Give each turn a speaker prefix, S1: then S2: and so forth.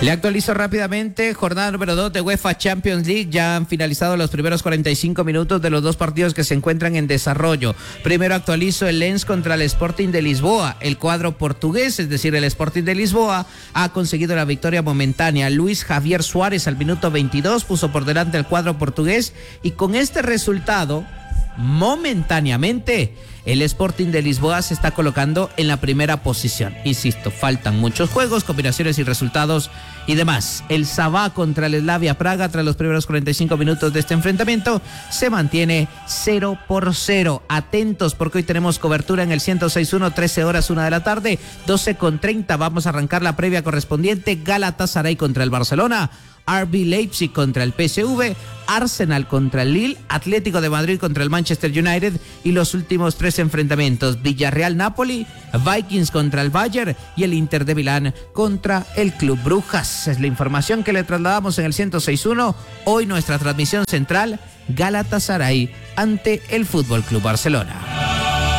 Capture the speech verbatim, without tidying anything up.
S1: Le actualizo rápidamente, jornada número dos de UEFA Champions League. Ya han finalizado los primeros cuarenta y cinco minutos de los dos partidos que se encuentran en desarrollo. Primero actualizo el Lens contra el Sporting de Lisboa. El cuadro portugués, es decir, el Sporting de Lisboa, ha conseguido la victoria momentánea. Luis Javier Suárez al minuto veintidós puso por delante al cuadro portugués y con este resultado, momentáneamente, el Sporting de Lisboa se está colocando en la primera posición. Insisto, faltan muchos juegos, combinaciones y resultados y demás. El Sabah contra el Slavia Praga, tras los primeros cuarenta y cinco minutos de este enfrentamiento, se mantiene cero por cero. Atentos porque hoy tenemos cobertura en el ciento seis punto uno, trece horas, una de la tarde, doce con treinta. Vamos a arrancar la previa correspondiente. Galatasaray contra el Barcelona, R B Leipzig contra el P S V, Arsenal contra el Lille, Atlético de Madrid contra el Manchester United y los últimos tres enfrentamientos: Villarreal-Napoli, Vikings contra el Bayern y el Inter de Milán contra el Club Brujas. Es la información que le trasladamos en el ciento seis punto uno. Hoy nuestra transmisión central, Galatasaray ante el Fútbol Club Barcelona.